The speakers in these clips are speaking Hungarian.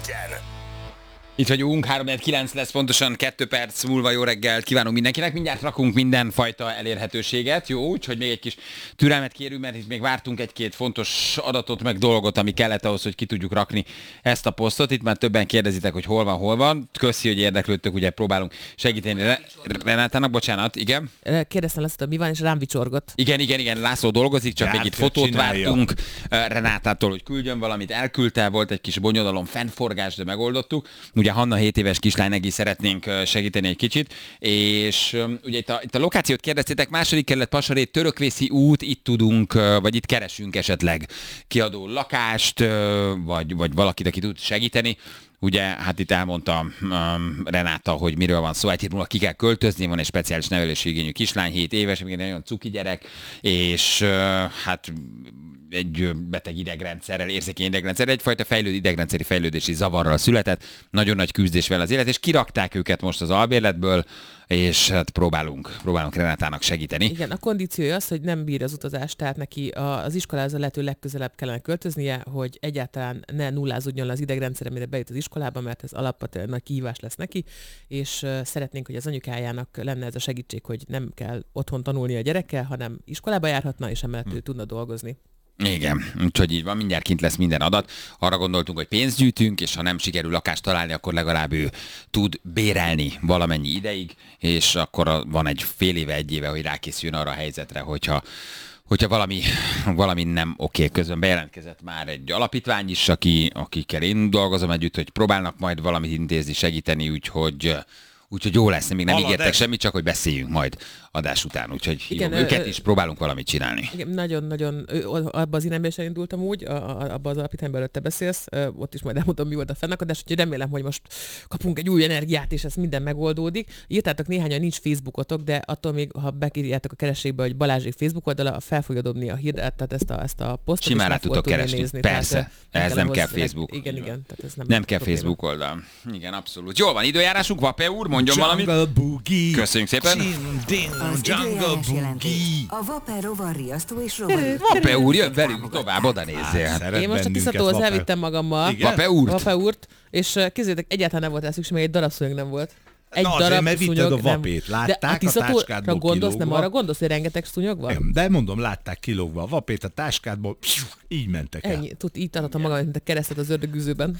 Itt vagyunk, 3-9 lesz pontosan, 2 perc múlva jó reggelt kívánunk mindenkinek. Mindjárt rakunk mindenfajta elérhetőséget, jó? Úgyhogy még egy kis türelmet kérünk, mert itt még vártunk egy-két fontos adatot, meg dolgot, ami kellett ahhoz, hogy ki tudjuk rakni ezt a posztot. Itt már többen kérdezitek, hogy hol van. Köszi, hogy érdeklődtök, ugye próbálunk segíteni Renátának, bocsánat, igen. Kérdeztem azt, hogy mi van, és rám vicsorgott. Igen, László dolgozik, csak még itt fotót vártunk Renátától, hogy küldjön valamit, elküldte, volt egy kis bonyodalom, fennforgás, de megoldottuk. Ugye Hanna 7 éves kislány, neki szeretnénk segíteni egy kicsit, és ugye itt a lokációt kérdeztétek, 2. kerület Pasaré, Törökvészi út, itt tudunk, vagy itt keresünk esetleg kiadó lakást, vagy valakit, aki tud segíteni. Ugye, hát itt elmondta Renáta, hogy miről van szó, egy hét múlva ki kell költözni, van egy speciális nevelésigényű kislány, 7 éves, még egy nagyon cuki gyerek, és hát egy beteg idegrendszerrel, érzékeny idegrendszerrel, egyfajta idegrendszeri fejlődési zavarral született, nagyon nagy küzdés vele az élet, és kirakták őket most az albérletből, és hát próbálunk Renátának segíteni. Igen, a kondíciója az, hogy nem bír az utazást, tehát neki az iskolához a lehető legközelebb kellene költöznie, hogy egyáltalán ne nullázódjon le az idegrendszer, amire bejut az iskolába, mert ez alapvetően nagy kihívás lesz neki, és szeretnénk, hogy az anyukájának lenne ez a segítség, hogy nem kell otthon tanulni a gyerekkel, hanem iskolába járhatna, és emellett ő tudna dolgozni. Igen, úgyhogy így van, mindjárt kint lesz minden adat. Arra gondoltunk, hogy pénzt gyűjtünk, és ha nem sikerül lakást találni, akkor legalább ő tud bérelni valamennyi ideig, és akkor van egy fél éve, egy éve, hogy rákészüljön arra a helyzetre, hogyha valami nem oké. Közben bejelentkezett már egy alapítvány is, akikkel én dolgozom együtt, hogy próbálnak majd valamit intézni, segíteni, úgyhogy jó lesz, még nem ígértek semmit, csak hogy beszéljünk majd adás után, úgyhogy hívom őket is, próbálunk valamit csinálni. Igen, nagyon-nagyon abban az irányba is elindultam úgy, abban az alapítványban előtte beszélsz, ott is majd elmondom, mi volt a fennakadás, úgyhogy remélem, hogy most kapunk egy új energiát, és ez minden megoldódik. Írtátok néhányan, nincs Facebookotok, de attól még, ha bekírjátok a keresésbe, hogy Balázsék Facebook oldala, fel fogja dobni a hírt, tehát ezt a posztot. Simán rá tudtok keresni, nézni. Persze, ez nem kell Facebook. Igen, tehát ez nem kell Facebook oldal. Igen, abszolút. Jól van, időjárásunk, Vape úr, mondjon valamit. Köszönjük szépen. Az időjárás jelentés. A Vape rovarriasztó és rovarriasztó. Vape úr, jön velünk tovább, oda nézzél. Én most a Tiszatóhoz elvittem magammal. Vape úrt. És kézzétek, egyáltalán nem volt el szükség, mert egy darab szúnyog nem volt. Egy darab mert vitted a vapét, látták, a táskádból gondolsz, nem arra gondolsz, hogy rengeteg szúnyog van? Nem, de mondom, látták kilógva a vapét a táskádból, így mentek el. Ennyi, így tartottam magam, mint a keresztet az ördögűzőben.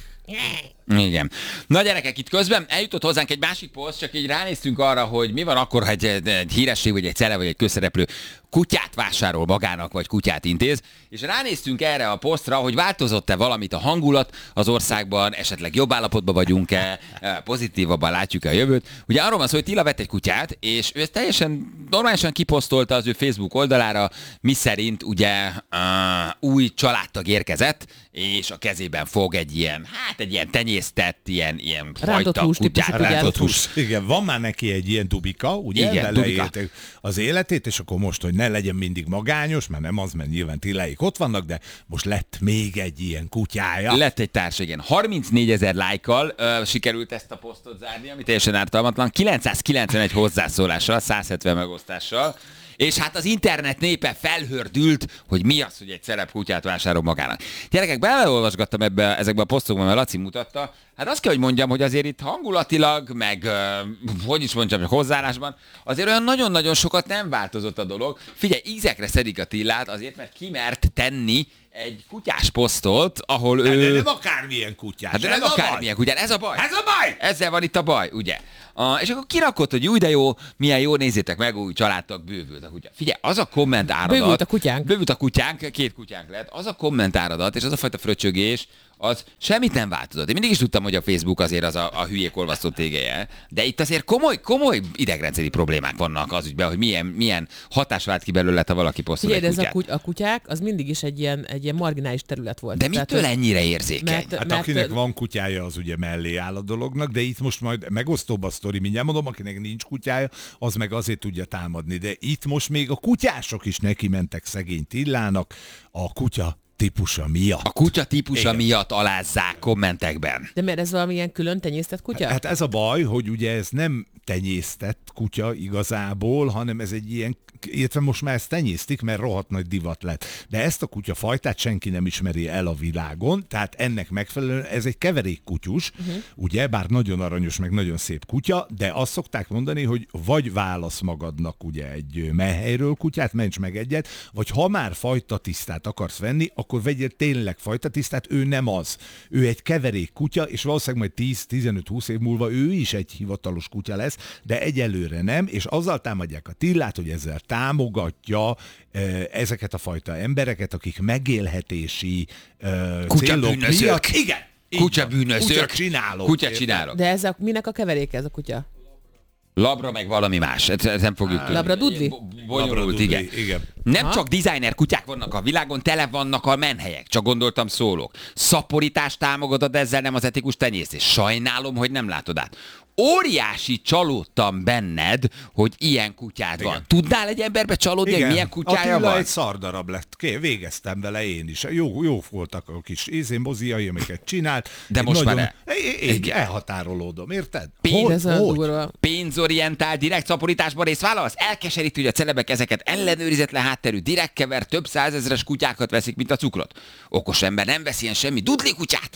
Igen. Na gyerekek, itt közben eljutott hozzánk egy másik poszt, csak így ránéztünk arra, hogy mi van akkor, ha egy híresség, vagy egy cele, vagy egy közszereplő kutyát vásárol magának, vagy kutyát intéz, és ránéztünk erre a posztra, hogy változott-e valamit a hangulat az országban, esetleg jobb állapotban vagyunk-e, pozitívabban látjuk-e a jövőt. Ugye arról van szó, hogy Tila vett egy kutyát, és ő ezt teljesen normálisan kiposztolta az ő Facebook oldalára, miszerint ugye új családtag érkezett, és a kezében fog egy ilyen tenyésztett, ilyen fajta kutyát. Rántott hús. Igen, van már neki egy ilyen dubika, ugye? Igen, dubika. Az életét, és akkor most, hogy ne legyen mindig magányos, mert nem az, mert nyilván Tiláik ott vannak, de most lett még egy ilyen kutyája. Lett egy társ, igen. 34 000 lájkkal sikerült ezt a posztot zárni, ami teljesen ártalmatlan. 991 hozzászólással, 170 megosztással. És hát az internet népe felhördült, hogy mi az, hogy egy celeb kutyát vásárol magának. Gyerekek, beleolvasgattam ezekbe a posztokban, mert Laci mutatta. Hát azt kell, hogy mondjam, hogy azért itt hangulatilag, meg hozzáállásban, azért olyan nagyon-nagyon sokat nem változott a dolog. Figyelj, ízekre szedik a Tillát azért, mert kimert tenni egy kutyás posztot, ahol ő... De nem akármilyen kutyás. Hát de nem akármilyen kutyás, ez a baj. Ez a baj! Ezzel van itt a baj, ugye? És akkor kirakott, hogy új, de jó, milyen jó, nézzétek meg, új családtag, bővült a kutya. Figyelj, az a kommentáradat... Bővült a kutyánk, 2 kutyánk lett. Az a kommentáradat, és az a fajta fröcsögés, az semmit nem változott. Én mindig is tudtam, hogy a Facebook azért az a hülyék olvasztó tégeje, de itt azért komoly idegrendszeri problémák vannak az ügyben, hogy milyen hatás vált ki belőle, ha valaki posztol egy kutyát. A kutyák, az mindig is egy ilyen marginális terület volt. De mitől ennyire érzékeny? Hát akinek van kutyája, az ugye mellé áll a dolognak, de itt most majd megosztóbb a sztori, mindjárt mondom, akinek nincs kutyája, az meg azért tudja támadni. De itt most még a kutyások is neki mentek szegény Tillának, a kutya típusa miatt. A kutya típusa miatt alázzák kommentekben. De miért ez valamilyen külön tenyésztett kutya? Hát ez a baj, hogy ugye ez nem tenyésztett kutya igazából, hanem ez egy ilyen, illetve most már ezt tenyésztik, mert rohadt nagy divat lett. De ezt a kutyafajtát senki nem ismeri el a világon, tehát ennek megfelelően ez egy keverékkutyus, ugye, bár nagyon aranyos, meg nagyon szép kutya, de azt szokták mondani, hogy vagy válasz magadnak ugye egy menhelyről kutyát, ments meg egyet, vagy ha már fajtatisztát akarsz venni, akkor vegyél tényleg fajtatisztát, ő nem az. Ő egy keverék kutya, és valószínűleg majd 10-15-20 év múlva ő is egy hivatalos kutya lesz, de egyelőre nem, és azzal támadják a Tillát, hogy ezzel támogatja ezeket a fajta embereket, akik megélhetési célok miatt... Igen! Kutyabűnözők. Kutyacsinálók. De ez minek a keveréke ez a kutya? Labra meg valami más. Ezt nem fogjuk tudni. Labra dudli? Bonyolult, igen. Nem csak designer kutyák vannak a világon, tele vannak a menhelyek. Csak gondoltam szólok. Szaporítást támogatod, ezzel nem az etikus tenyésztés. Sajnálom, hogy nem látod át. Óriási csalódtam benned, hogy ilyen kutyád van. Tudnál egy emberbe csalódni, hogy milyen kutyája van? egy szardarab lett. Végeztem vele én is. Jó voltak a kis moziai, amiket csinált. De most nagyon... már Én elhatárolódom, érted? Pénzorientál direkt szaporításban részt vállalsz? Elkeserítő, hogy a celebek ezeket ellenőrizetlen hátterű, direktkever, több százezres kutyákat veszik, mint a cukrot. Okos ember nem vesz ilyen semmi dudli kutyát.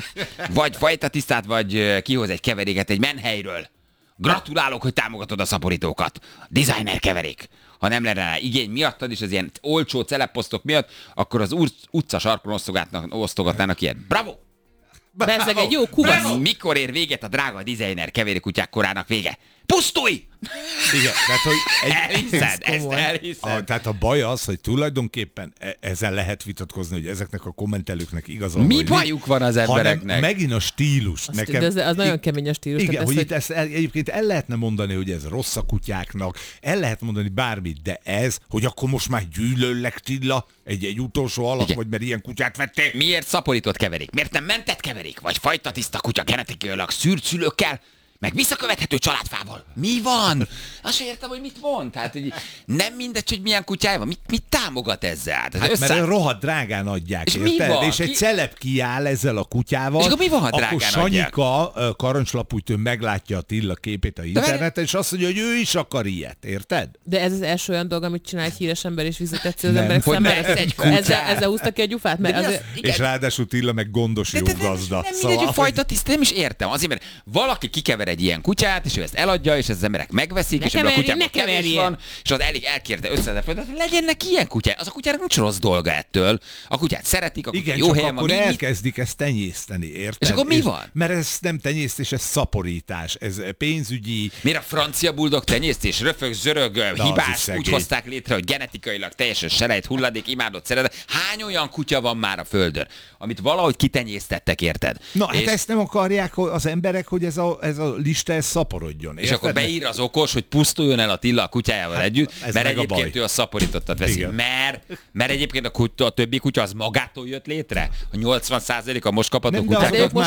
Vagy fajtatisztát, vagy kihoz egy keveréket egy menhelyről. Gratulálok, hogy támogatod a szaporítókat. Designer keverék. Ha nem lenne rá igény miattad, és az ilyen olcsó celebposztok miatt, akkor az utca sarkon osztogatnának ilyet. Bravo! Bezzeg egy jó kuvasz. Mikor ér véget a drága designer keverékutyák korának vége? Pusztulj! Igen, tehát, hogy ezt elhiszed. Tehát a baj az, hogy tulajdonképpen ezzel lehet vitatkozni, hogy ezeknek a kommentelőknek igazán. Mi bajuk van az embereknek? Megint a stílus. Nekem, de az nagyon kemény a stílus. Igen, hogy itt ezt egyébként el lehetne mondani, hogy ez rossz a kutyáknak, el lehet mondani bármit, de ez, hogy akkor most már gyűlöllek Tilla, egy utolsó alap, vagy mert ilyen kutyát vettél. Miért szaporított keverék? Miért nem mentett keverék? Vagy fajtatiszta kutya genetikailag szűrt szülőkkel? Meg visszakövethető családfával. Mi van? Azt sem értem, hogy mit mond. Tehát, hogy nem mindegy, hogy milyen kutyája van. Mit támogat ezzel? Hát, mert rohadt drágán adják. És mi van? És egy celeb kiáll ezzel a kutyával. És akkor mi van, ha drágán akkor Sanyika Karancslapújtőn meglátja a Tilla képét a interneten, és azt mondja, hogy ő is akar ilyet. Érted? De ez az első olyan dolog, amit csinál egy híres ember, és visszatetsző az emberek számára. Ezzel húzta ki a gyufát. És ráadásul Tilla meg gondos jó gazda. Nem mindegy, hogy fajtatiszta, nem is értem. Azért, mert valaki kikever egy ilyen kutyát, és ő ezt eladja, és az emberek megveszik, és ebből a kutyában kevés van, és az elég elkérte 500 000 forintot, legyen neki ilyen kutya. Az a kutyának nincs rossz dolga ettől. A kutyát szeretik, a kutya jó helyen van. Igen, csak akkor elkezdik ezt tenyészteni, érted? És akkor mi van? Mert ez nem tenyésztés, ez szaporítás, ez pénzügyi... Miért a francia buldog tenyésztés? Röfög, zörög, hibás, úgy hozták létre, hogy genetikailag teljesen selejt, hulladék, imádott szeretet. Hány olyan kutya van már a földön, amit valahogy kitenyésztettek, érted? Na, hát ezt nem akarják az emberek, hogy ez a lista szaporodjon. És akkor beír az okos, hogy pusztuljon el a Tilla a kutyájával együtt, mert egyébként ő a szaporítottat veszi. Mert egyébként a többi kutya az magától jött létre? A 80% a most kapható kutyák. De ők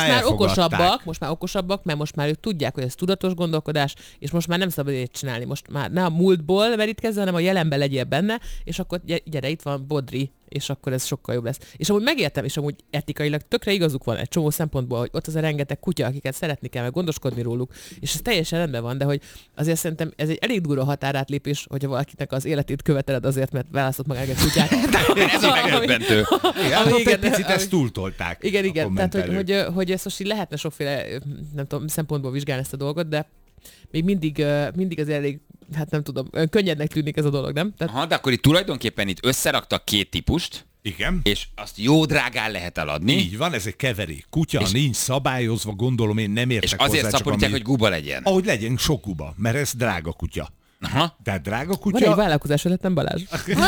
most már okosabbak, mert most már ők tudják, hogy ez tudatos gondolkodás, és most már nem szabad ilyet csinálni. Most már ne a múltból merítkezz, hanem a jelenben legyél benne, és akkor gyere, itt van Bodri, és akkor ez sokkal jobb lesz. És amúgy megértem, és amúgy etikailag tökre igazuk van egy csomó szempontból, hogy ott az a rengeteg kutya, akiket szeretni kell, meg gondoskodni róluk, és ez teljesen rendben van, de hogy azért szerintem ez egy elég durva határátlépés, hogyha valakinek az életét követeled azért, mert választott magának egy kutyát. Ez a megdöbbentő. Egy picit ezt túltolták. Igen, tehát hogy ezt most így lehetne sokféle, nem tudom, szempontból vizsgálni ezt a dolgot, de még mindig az elég, hát nem tudom, könnyednek tűnik ez a dolog, nem? Tehát... de akkor itt tulajdonképpen itt összeraktak két típust, igen. És azt jó drágán lehet eladni. Így van, ez egy keverék. Kutya, és nincs szabályozva, gondolom én nem értek hozzá. És azért szaporítják, hogy guba legyen. Ahogy legyen sok guba, mert ez drága kutya. Aha. Tehát drága kutya... Van egy vállalkozás lettem, Balázs.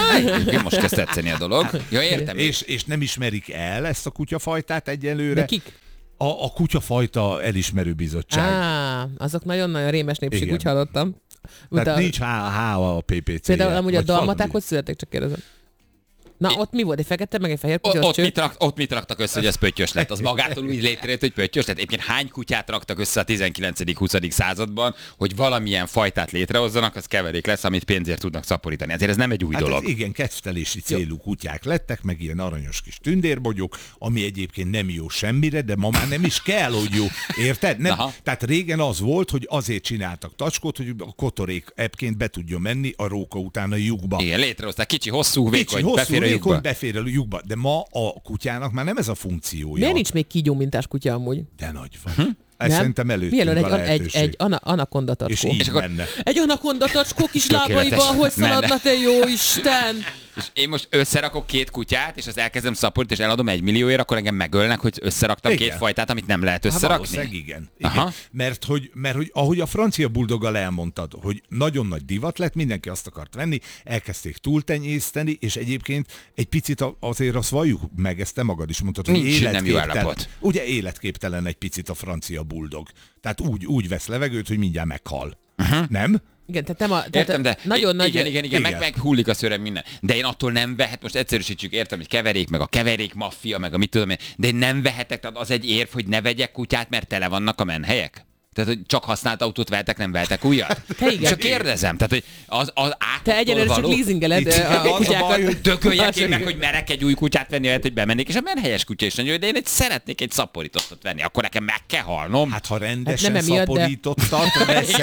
Most kezd tetszeni a dolog. Ja, értem. És nem ismerik el ezt a kutyafajtát egyelőre. De kik? A kutyafajta elismerő bizottság. Azok nagyon-nagyon rémes népség, úgy hallottam. Tehát nincs H a PPC. Például amúgy a dalmaták hogy születtek, csak kérdezem. Na, ott mi volt? Egy fekete, meg egy fehér kutya? Ott mit raktak össze, hogy ez pöttyös lett? Az magától úgy létrejött, hogy pöttyös lett. Egyébként hány kutyát raktak össze a 19.-20. században, hogy valamilyen fajtát létrehozzanak, az keverék lesz, amit pénzért tudnak szaporítani. Ezért ez nem egy új dolog. Ez igen, kedvtelési célú kutyák lettek, meg ilyen aranyos kis tündérbogyók, ami egyébként nem jó semmire, de ma már nem is kell, hogy jó. Érted? Nem? Tehát régen az volt, hogy azért csináltak tacskót, hogy a kotorék ebbként be tudjon menni a róka után a lyukba. Igen, létrehozták kicsi, hosszú, vékony, befér a lyukba. De ma a kutyának már nem ez a funkciója. Miért nincs még kígyó mintás kutya amúgy? De nagy van. Ez szerintem előttünk a lehetőség. Egy anakonda tacskó. És így menne. Egy anakonda tacskó kis lábaival, hogy szaladna, te jó Isten! És én most összerakok 2 kutyát, és az elkezdem szaporítani, és eladom 1 millióért, akkor engem megölnek, hogy összeraktam 2 fajtát, amit nem lehet összerakni. Igen. Mert hogy ahogy a francia buldoggal elmondtad, hogy nagyon nagy divat lett, mindenki azt akart venni, elkezdték túltenyészteni, és egyébként egy picit azért azt valljuk meg, ezt te magad is mondtad, hogy életképtelen. Ugye életképtelen egy picit a francia buldog. Tehát úgy vesz levegőt, hogy mindjárt meghal. Nem? Igen, tehát értem, de nagyon nagy... Igen, meghullik a szőrem minden. De én attól nem vehet, most egyszerűsítsük, értem, hogy keverék, meg a keverék maffia, meg a mit tudom én, de én nem vehetek, tehát az egy érv, hogy ne vegyek kutyát, mert tele vannak a menhelyek. Tehát, hogy csak használt autót vehetek, nem vehetek újat? Csak kérdezem, tehát, hogy az te egyenlőre csak leasingeled a kutyákat. Tököljek én meg, hogy merek egy új kutyát venni, lehet, hogy bemennék, és a menhelyes kutya is nagyon jó, de én szeretnék egy szaporítottat venni, akkor nekem meg kell halnom. Hát ha rendesen szaporítottat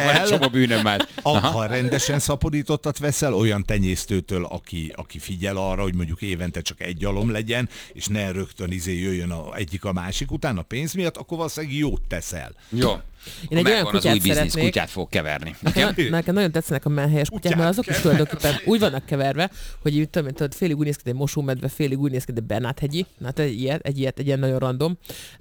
veszel, ha rendesen szaporítottat veszel, olyan tenyésztőtől, aki figyel arra, hogy mondjuk évente csak egy alom legyen, és ne rögtön jöjjön egyik a másik után a pénz miatt, akkor valószínűleg jót teszel. Jó. Én egy olyan kutyát szeretnék. Kutyát fog keverni. Nekem nagyon tetszenek a menhelyes kutyák, mert azok is tulajdonképpen úgy vannak keverve, hogy így, tudod, félig úgy néz ki, egy mosómedve, félig úgy néz ki, egy Bernát-hegyi. Hát egy ilyen nagyon random.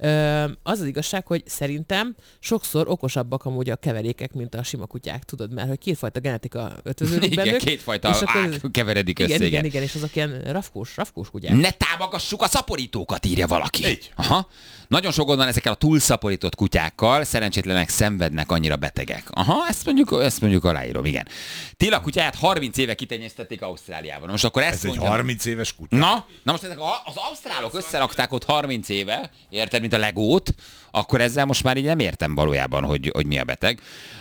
Az az igazság, hogy szerintem sokszor okosabbak amúgy a keverékek, mint a sima kutyák, tudod, mert hogy 2 fajta genetika ötvöződik bennük. Igen, 2 fajta keveredik össze. Igen, és azok ilyen rafkós kutyák. Ne támogassuk a szaporítókat, írja valaki. Aha. Nagyon sok gond van ezekkel a túlszaporított kutyákkal, szerencsétlenek szenvednek, annyira betegek. Aha, ezt mondjuk aláírom, igen. Tila kutyáját 30 éve kitenyésztették Ausztráliában. Most akkor ezt mondjam. Egy 30 éves kutya. Na most ezek az ausztrálok összerakták ott 30 éve, érted, mint a Legót, akkor ezzel most már így nem értem valójában, hogy mi a beteg.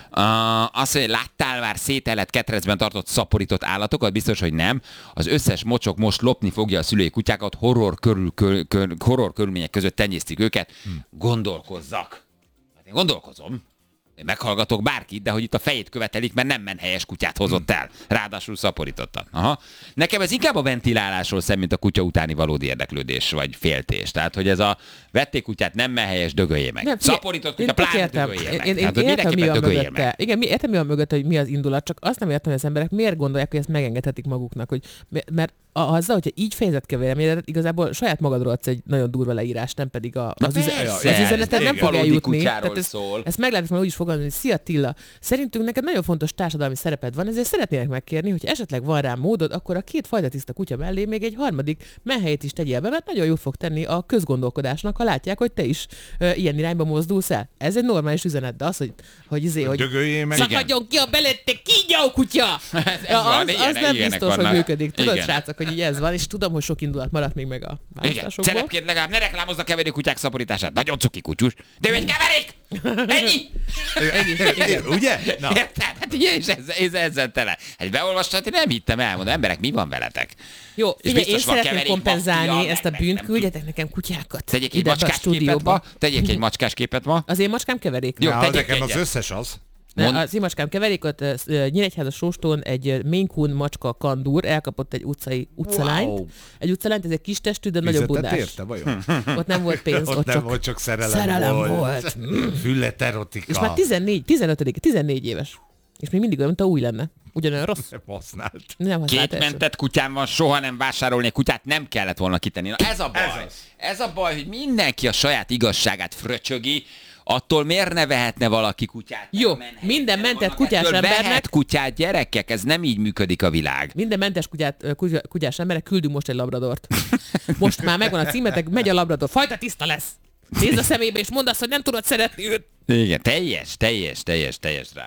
Azt mondja, láttál már szételett ketrecben tartott szaporított állatokat? Biztos, hogy nem. Az összes mocsok most lopni fogja a szülői kutyákat, horror körülmények között tenyésztik őket. Gondolkozzak. Hát én gondolkozom. Én meghallgatok bárkit, de hogy itt a fejét követelik, mert nem menhelyes kutyát hozott el. Ráadásul szaporítottan. Aha. Nekem ez inkább a ventilálásról szem, mint a kutya utáni valódi érdeklődés vagy féltés. Tehát, hogy ez a vették kutyát, nem menhelyes, dögöljé meg. Nem, szaporított kutya, pláne dögöljé meg. Én értem, mi a mögötte. Igen, értem, mi a mögötte, hogy mi az indulat, csak azt nem értem, hogy az emberek miért gondolják, hogy ezt megengedhetik maguknak. Hogy, mert azzal, hogyha így fejezett ki a véleményedet, igazából saját magadról adsz egy nagyon durva leírás, nem pedig az üzeneted nem fog eljutni. Ezt meg lehet úgy is fogalmazni, hogy szia Tilla, szerintünk neked nagyon fontos társadalmi szereped van, ezért szeretnének megkérni, hogy esetleg van rá módod, akkor a 2 fajta tiszta kutya mellé még egy harmadik menhelyet is tegyél be, mert nagyon jót fog tenni a közgondolkodásnak, ha látják, hogy te is ilyen irányba mozdulsz el. Ez egy normális üzenet, de az, hogy szakadjon ki a beled, te kígyó kutya! Az nem biztos, hogy működik. Tudod, srácok, hogy így ez van, és tudom, hogy sok indulat maradt még meg a választásokból. Szerepként legalább ne reklámozz a keverék kutyák szaporítását. Nagyon cuki kutyus. De ő egy keverék! Ennyi! Ugye? Na. Érted? Hát ugye, és ezzel tele. Hát beolvastad, én nem hittem el, mondom, emberek, mi van veletek? Jó, figyelj, én szeretném kompenzálni ezt a bűnt, küldjetek nekem kutyákat. Tegyék egy macskás képet ma. Az én macskám keverék. Jó, nekem az összes az. Az én macskám keverékot, Nyíregyházas Sóstón egy Maine Coon macska kandúr elkapott egy utcalányt. Wow. Egy utcalányt, ez egy kis testű, de nagyobb budás. Érte, vajon? Ott nem volt pénz, ott nem volt, csak szerelem volt. Füllet erotika. És már 14 éves. És még mindig olyan, mint a új lenne. Ugyanolyan rossz. Nem használt. 2 mentett kutyám van, soha nem vásárolni egy kutyát, nem kellett volna kitenni. Na ez a baj. Ez a baj, hogy mindenki a saját igazságát fröcsögi. Attól miért ne vehetne valaki kutyát? Jó, minden mentett kutyás embernek... Vehet kutyát, gyerekek, ez nem így működik a világ. Minden mentes kutyás embernek küldünk most egy labradort. Most már megvan a címetek, megy a labrador. Fajta tiszta lesz. Nézd a szemébe, és mondd azt, hogy nem tudod szeretni őt. Igen, teljes dráma.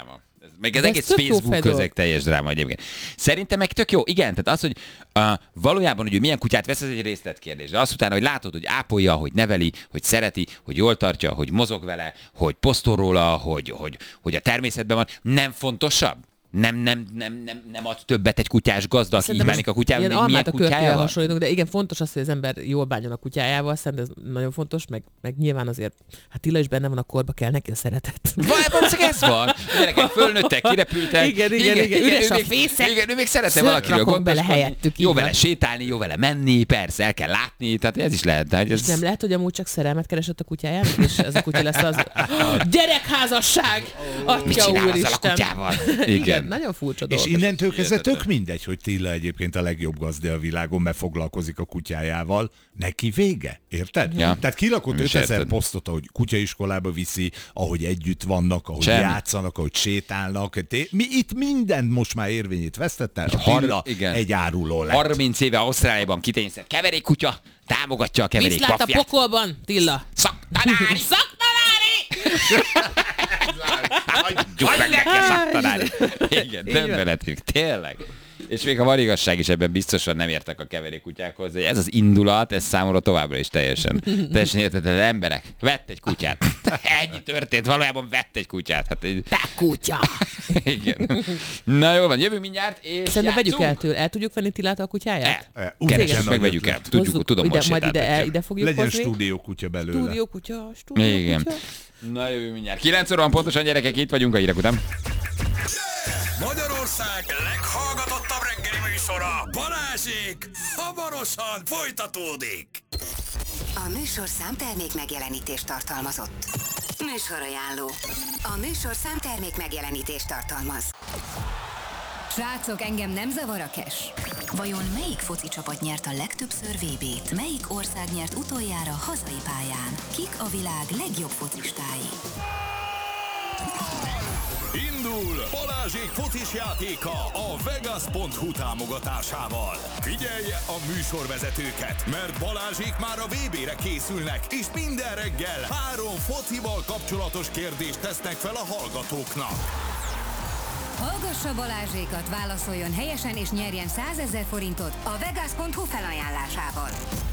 Meg az egész Facebook közeg teljes dráma egyébként. Szerintem meg tök jó. Igen, tehát az, hogy valójában, hogy milyen kutyát vesz, ez egy részletkérdés. De azt utána, hogy látod, hogy ápolja, hogy neveli, hogy szereti, hogy jól tartja, hogy mozog vele, hogy posztol róla, hogy a természetben van, nem fontosabb? Nem ad többet egy kutyás gazda, aki így bánik a kutyával, mint milyen kutyájával? Hasonlítunk, de igen, fontos az, hogy az ember jól bánjon a kutyájával, szerintem ez nagyon fontos, meg nyilván azért, hát Tilla is benne van a korba, kell neki a szeretet. Valószínűleg ez van. A gyerekek fölnőttek, kirepültek. Igen, üres a fészek. Igen, ő még szeretne valakiről gondoskodni. Jó vele sétálni, jó vele menni, persze, el kell látni, tehát ez is lehet. És nem lehet, hogy amúgy csak szerelmet keresett a kutyájának, és ez a kutya lesz az gyerekházasság! Atya úristen! Igen. Nagyon furcsa dolog. És innentől kezdve tök mindegy, hogy Tilla egyébként a legjobb gazda a világon, mert foglalkozik a kutyájával. Neki vége, érted? Ja. Tehát kirakott 5000 posztot, ahogy kutyaiskolába viszi, ahogy együtt vannak, ahogy játszanak, ahogy sétálnak. Itt minden most már érvényét vesztette, a Tilla egy áruló lett. 30 éve Ausztráliában kitényszer keverékkutya, támogatja a keverék kafját. Mit lát a pokolban, Tilla? Szaktanári! Hagyjuk meg neki a szaktanári! Igen, nem veletünk, tényleg. És még a van igazság is, ebben biztosan nem értek a keverékkutyákhoz, hogy ez az indulat, ez számomra továbbra is teljesen értetlen. Emberek, vett egy kutyát. Ennyi történt, valójában vett egy kutyát. Hát te kutya! Igen. Na jó van, jövünk mindjárt, és szerintem vegyük el tőle. El tudjuk venni Tillát a kutyáját? Keressük meg, vegyük el. Tudom, most majd ide fogjuk legyen hozni. stúdiókutya belőle. Stúdiókutya. Igen. Na jövünk mindjárt. 9 óra van pontosan, gyerekek, itt vagyunk a hírek után. Magyarország leghallgatottabb reggeli műsora, Balázsék, hamarosan folytatódik. A műsorszám termék megjelenítést tartalmazott. Műsorajánló. A műsorszám termék megjelenítést tartalmaz. Srácok, engem nem zavar a cash. Vajon melyik foci csapat nyert a legtöbbször VB-t? Melyik ország nyert utoljára hazai pályán? Kik a világ legjobb focistái? Indul Balázsék focis játéka a Vegas.hu támogatásával. Figyelje a műsorvezetőket, mert Balázsék már a VB-re készülnek, és minden reggel 3 focival kapcsolatos kérdést tesznek fel a hallgatóknak. Hallgassa Balázsékat, válaszoljon helyesen és nyerjen 100 000 forintot a Vegas.hu felajánlásával.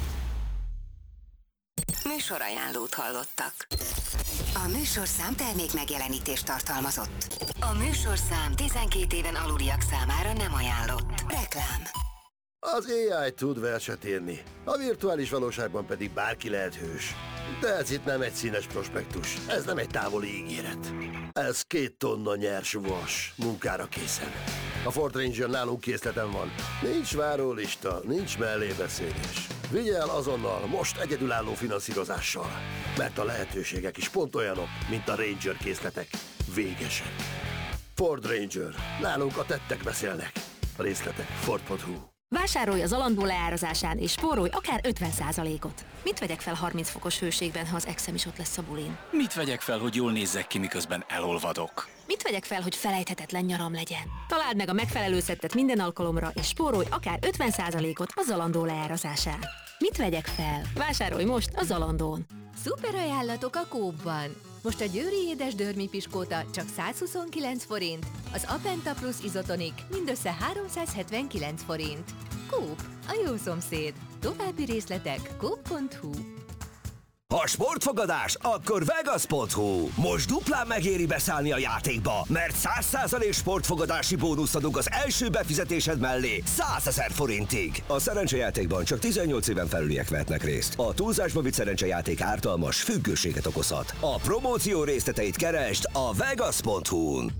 Műsorajánlót hallottak. A műsorszám termék megjelenítést tartalmazott. A műsorszám 12 éven aluliak számára nem ajánlott. Reklám. Az AI tud verset írni, a virtuális valóságban pedig bárki lehet hős. De ez itt nem egy színes prospektus, ez nem egy távoli ígéret. Ez 2 tonna nyers vas, munkára készen. A Ford Ranger nálunk készleten van. Nincs várólista, nincs mellébeszélés. Vigye el azonnal, most egyedülálló finanszírozással. Mert a lehetőségek is pont olyanok, mint a Ranger készletek. Végesen. Ford Ranger. Nálunk a tettek beszélnek. A részletek Ford.hu. Vásárolj az Zalando leárazásán és spórolj akár 50%-ot. Mit vegyek fel 30 fokos hőségben, ha az exem is ott lesz a bulin? Mit vegyek fel, hogy jól nézzek ki, miközben elolvadok? Mit vegyek fel, hogy felejthetetlen nyaram legyen? Találd meg a megfelelő szettet minden alkalomra, és spórolj akár 50%-ot a Zalando leárazásán. Mit vegyek fel? Vásárolj most a Zalandón! Szuper ajánlatok a Coop-ban! Most a győri édes dörmi piskóta csak 129 forint, az Apenta Plus Izotonik mindössze 379 forint. Coop, a jó szomszéd. További részletek coop.hu. Ha sportfogadás, akkor Vegas.hu. Most duplán megéri beszállni a játékba, mert 100% sportfogadási bónuszt adunk az első befizetésed mellé 100 000 forintig. A szerencsejátékban csak 18 éven felüliek vehetnek részt. A túlzásba vitt szerencsejáték ártalmas, függőséget okozhat. A promóció részleteit keresd a Vegas.hu-n.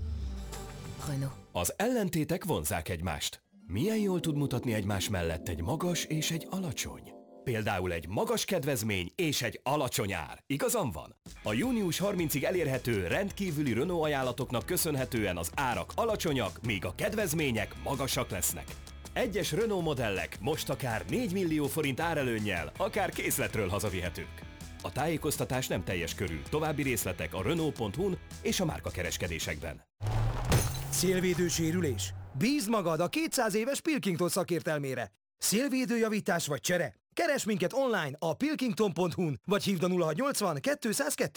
Az ellentétek vonzzák egymást. Milyen jól tud mutatni egymás mellett egy magas és egy alacsony? Például egy magas kedvezmény és egy alacsony ár. Igazam van? A június 30-ig elérhető rendkívüli Renault ajánlatoknak köszönhetően az árak alacsonyak, míg a kedvezmények magasak lesznek. Egyes Renault modellek most akár 4 millió forint árelőnnyel, akár készletről hazavihetők. A tájékoztatás nem teljes körű. További részletek a Renault.hu-n és a márkakereskedésekben. Szélvédő sérülés? Bízd magad a 200 éves Pilkington szakértelmére. Szélvédőjavítás vagy csere? Keresd minket online a pilkington.hu-n, vagy hívd a 0680 202